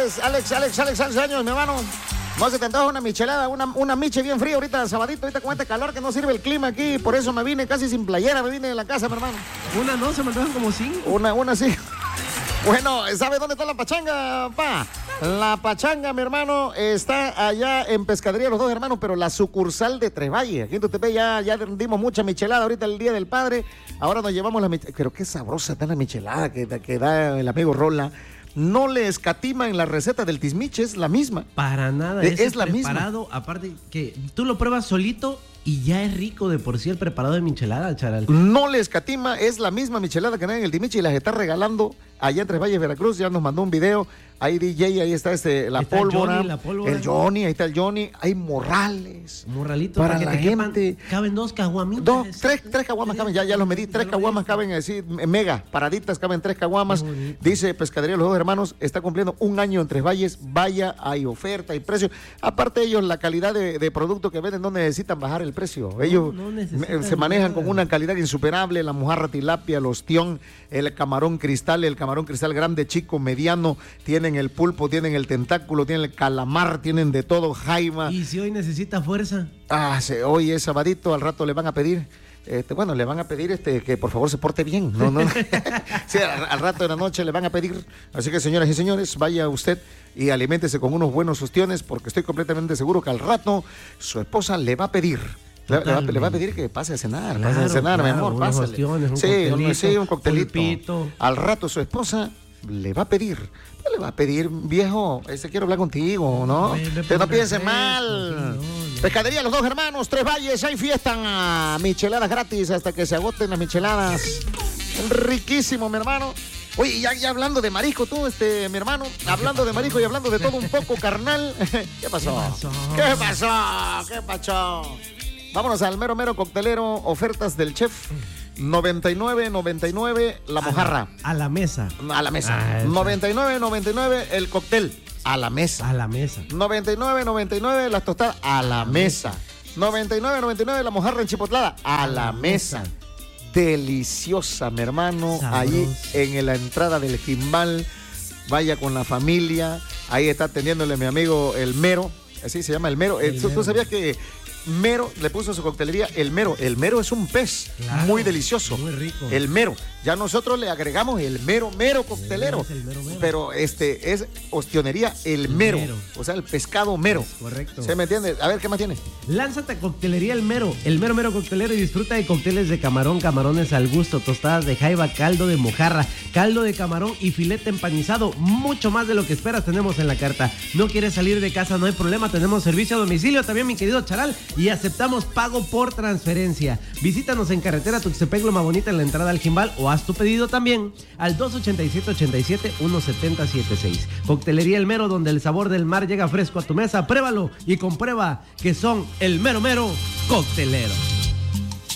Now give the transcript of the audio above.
Alex años, mi hermano. No se te antoja una michelada, una miche bien fría ahorita, sabadito, ahorita con este calor que no sirve el clima aquí. Por eso me vine casi sin playera, me vine de la casa, mi hermano. Una no, se me antojan como 5. Una sí. Bueno, ¿sabe dónde está la pachanga, pa? La pachanga, mi hermano, está allá en Pescadería Los Dos Hermanos, pero la sucursal de Tres Valles. Aquí en Tutepec ya dimos mucha michelada ahorita el Día del Padre. Ahora nos llevamos la michelada. Pero qué sabrosa está la michelada que da el amigo Rola. No le escatima en la receta del tismiche, es la misma. Para nada, es la preparado, misma. Aparte que tú lo pruebas solito y ya es rico de por sí el preparado de michelada, Charal. No le escatima, es la misma michelada que dan en el tismiche y las está regalando allá en Tres Valles, Veracruz. Ya nos mandó un video. Hay DJ, ahí está la pólvora. El Johnny, ahí está el Johnny. Hay morrales. Morralitos para la gente. Caben 2 caguamitas. Tres caguamas caben, ya los medí. 3 caguamas caben así, mega, paraditas, caben 3 caguamas. Dice Pescadería Los Dos Hermanos, está cumpliendo 1 año en Tres Valles. Vaya, hay oferta, hay precio. Aparte ellos, la calidad de producto que venden, no necesitan bajar el precio. Ellos se manejan con una calidad insuperable. La mojarra tilapia, el ostión, el camarón cristal grande, chico, mediano. Tienen el pulpo, tienen el tentáculo, tienen el calamar, tienen de todo, jaima. ¿Y si hoy necesita fuerza? Hoy es sabadito, al rato le van a pedir, le van a pedir que por favor se porte bien. No. Sí, al rato de la noche le van a pedir. Así que, señoras y señores, vaya usted y aliméntese con unos buenos ostiones, porque estoy completamente seguro que al rato su esposa le va a pedir. Le va a pedir que pase a cenar, mi amor, pásale. Sí, un coctelito. Pulpito. Al rato su esposa le va a pedir, viejo, quiero hablar contigo, ¿no? Pero no piense mal. Pescadería Los Dos Hermanos, Tres Valles, hay fiesta, micheladas gratis hasta que se agoten las micheladas. Riquísimo, mi hermano. Oye, ya hablando de marisco tú, mi hermano, hablando de marisco y hablando de todo un poco, carnal. ¿Qué pasó? ¿Qué pasó? Vámonos al mero coctelero, ofertas del chef. 99.99 la mojarra. A la mesa. 99.99 el cóctel. A la mesa. 99.99 las tostadas. A la mesa. 99.99 la mojarra enchipotlada. A la mesa. Deliciosa, mi hermano. Sabroso. Allí en la entrada del Jimbal. Vaya con la familia. Ahí está atendiéndole mi amigo el Mero. Así se llama el Mero. ¿Tú sabías que Mero le puso a su coctelería el Mero? El Mero es un pez muy delicioso. Muy rico. El Mero. Ya nosotros le agregamos el mero coctelero. El mero. Pero es ostionería el mero. O sea, el pescado mero. Correcto. ¿Se me entiende? A ver, ¿qué más tiene? Lánzate a Coctelería El Mero coctelero, y disfruta de cócteles de camarón, camarones al gusto, tostadas de jaiba, caldo de mojarra, caldo de camarón y filete empanizado. Mucho más de lo que esperas tenemos en la carta. No quieres salir de casa, no hay problema, tenemos servicio a domicilio también, mi querido Charal, y aceptamos pago por transferencia. Visítanos en carretera Tuxtepec, Loma Bonita, en la entrada al Jimbal, o haz tu pedido también al 287-87-17076. Coctelería El Mero, donde el sabor del mar llega fresco a tu mesa. Pruébalo y comprueba que son el mero coctelero.